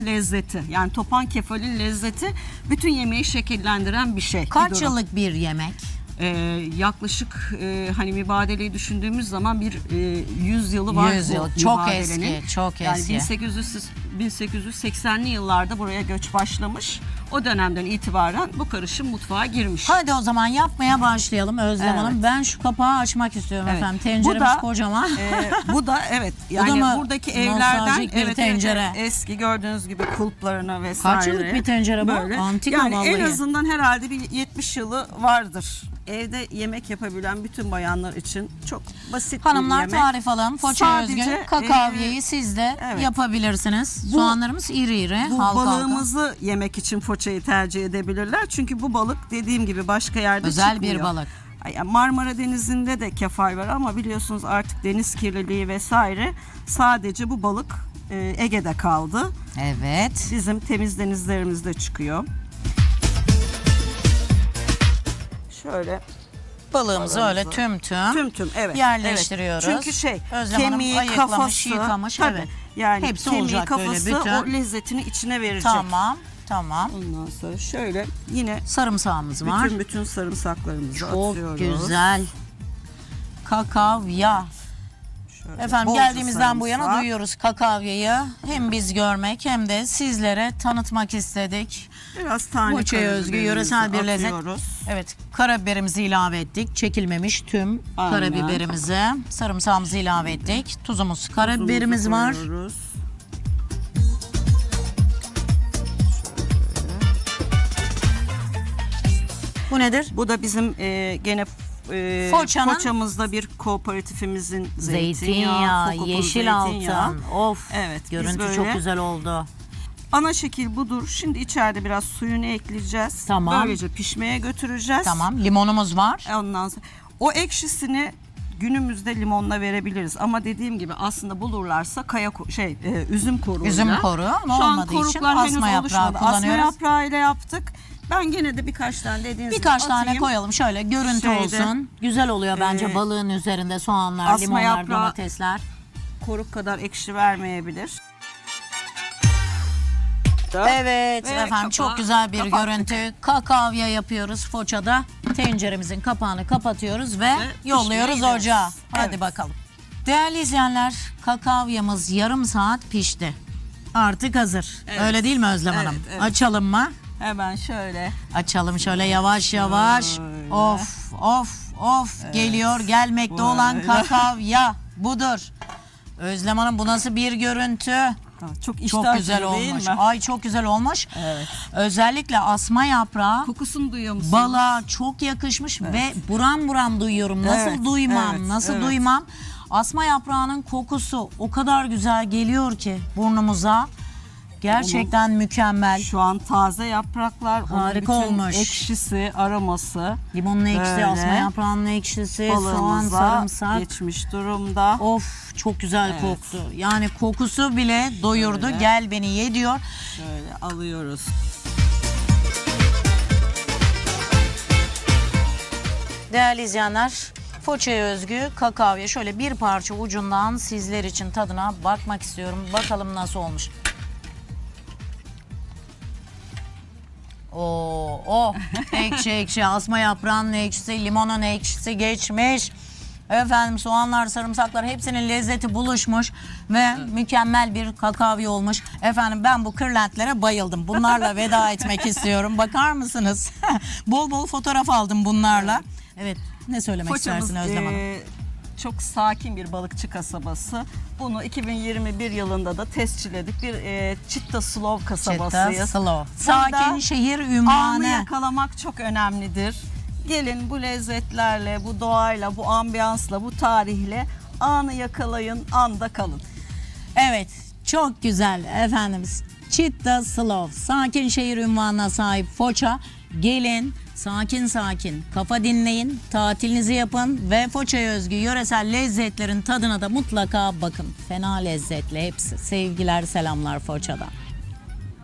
lezzeti, yani topan kefalin lezzeti bütün yemeği şekillendiren bir şey. Kaç yıllık bir yemek? Yaklaşık hani mübadeleyi düşündüğümüz zaman bir 100 yılı var. 100 yıl. Bu Çok mübadelenin. eski, çok yani eski. 1880'li yıllarda buraya göç başlamış. O dönemden itibaren bu karışım mutfağa girmiş. Hadi o zaman yapmaya başlayalım Özlem Evet. Hanım. Ben şu kapağı açmak istiyorum Evet. efendim. Tenceremiz Bu da, kocaman. Bu da evet. Yani mı buradaki evlerden nostaljik bir tencere? eski gördüğünüz gibi kulplarına vesaire. Kaç yıllık bir tencere bu? Böyle. Antika yani vallahi. en azından herhalde bir 70 yılı vardır. Evde yemek yapabilen bütün bayanlar için çok basit Hanımlar bir yemek. tarif alın. Foça özgü kakavyeyi siz de evet. yapabilirsiniz. Bu- Soğanlarımız iri iri. Bu halka balığımızı yemek için foçayı tercih edebilirler. Çünkü bu balık dediğim gibi başka yerde Özel çıkmıyor. bir balık. Yani Marmara Denizi'nde de kefal var ama biliyorsunuz artık deniz kirliliği vesaire, sadece bu balık Ege'de kaldı. Evet. Bizim temiz denizlerimizde çıkıyor. Şöyle Balığımızı öyle tüm tüm evet yerleştiriyoruz. Evet. Çünkü Özlem Hanım kemiği, ayıklamış, kafası, yıkamış, tabii. evet. Yani Hepsi kemiği, olacak böyle kafası bütün. o lezzetini içine verecek. Tamam. Ondan sonra şöyle yine Sarımsağımız var. bütün sarımsaklarımızı Çok atıyoruz. güzel. Kakavya. Şöyle Efendim bolca geldiğimizden bu yana sarımsak. duyuyoruz kakavyayı. Hem biz görmek hem de sizlere tanıtmak istedik. Biraz tane Foça'ya özgü yöresel bir lezzet. atıyoruz. Evet, karabiberimizi ilave ettik. Çekilmemiş tüm Aynen. karabiberimizi, sarımsağımızı ilave ettik. Tuzumuz, karabiberimiz Tuzumuzu var. koyuyoruz. Bu nedir? Bu da bizim gene Foça'nın- Foça'mızda bir kooperatifimizin Zeytinyağı, Fokop'un yeşil zeytinyağı. altın. Of. Evet, biz Görüntü böyle- çok güzel oldu. Ana şekil budur. Şimdi içeride biraz suyunu ekleyeceğiz. Tamam. Böylece pişmeye götüreceğiz. Tamam, limonumuz var. Ondan sonra o ekşisini günümüzde limonla verebiliriz ama dediğim gibi aslında bulurlarsa üzüm koruğuyla. Üzüm koruğu ama Şu an olmadığı için koruklar henüz asma yaprağı oluşmadı. kullanıyoruz. Asma yaprağı ile yaptık. Ben gene de birkaç tane dediğiniz Birkaç gibi tane atayım. koyalım şöyle görüntü Şeyde, olsun. Güzel oluyor bence balığın üzerinde soğanlar, asma limonlar, yaprağı- domatesler. Koruk kadar ekşi vermeyebilir. Evet Ve efendim çok kapağı güzel bir kapattık. görüntü. Kakavya yapıyoruz Foça'da. Tenceremizin kapağını kapatıyoruz ve yolluyoruz pişmeye ocağa. gideriz. Hadi Evet. bakalım. Değerli izleyenler, kakavyamız yarım saat pişti. Artık hazır. Evet. Öyle değil mi Özlem Evet, Hanım? evet. Açalım mı? Hemen şöyle. Açalım şöyle yavaş yavaş. Şöyle. Of geliyor gelmekte olan Böyle. kakavya budur. Özlem Hanım bu nasıl bir görüntü? Çok Çok iştah güzel açıcı değil olmuş. mi? Ay çok güzel olmuş. Evet. Özellikle asma yaprağı Kokusunu duyuyor musunuz? balığa çok yakışmış ve buram buram duyuyorum. Nasıl Evet, duymam? evet, Nasıl evet. duymam? Asma yaprağının kokusu o kadar güzel geliyor ki burnumuza. Gerçekten mükemmel. Şu an taze yapraklar, onun Harika bütün olmuş. ekşisi, aroması Limonun ekşisi, Böyle. asma yaprağının ekşisi, soğan, balığımıza sarımsak. geçmiş durumda. Of çok güzel Evet. koktu. Yani kokusu bile doyurdu. Böyle. Gel beni ye diyor. Şöyle alıyoruz. Değerli izleyenler, Foça'ya özgü kakavya şöyle bir parça ucundan sizler için tadına bakmak istiyorum. Bakalım nasıl olmuş. Oh ekşi asma yaprağının ekşisi, limonun ekşisi geçmiş. Efendim soğanlar, sarımsaklar hepsinin lezzeti buluşmuş ve mükemmel bir kakavya olmuş. Efendim ben bu kırlentlere bayıldım. Bunlarla veda etmek istiyorum. Bakar mısınız? Bol bol fotoğraf aldım bunlarla. Evet. Ne söylemek Foça'mız istersin Özlem Hanım? çok sakin bir balıkçı kasabası. Bunu 2021 yılında da tescilledik. Bir Çitta Slow kasabasıyız. Çitta Slow. Burada Sakin şehir anı ünvanı. yakalamak çok önemlidir. Gelin bu lezzetlerle, bu doğayla, bu ambiyansla, bu tarihle anı yakalayın, anda kalın. Evet, çok güzel efendim. Çitta Slow, sakin şehir ünvanına sahip Foça. Gelin, sakin kafa dinleyin, tatilinizi yapın ve Foça'ya özgü yöresel lezzetlerin tadına da mutlaka bakın. Fena lezzetli hepsi. Sevgiler, selamlar Foça'da.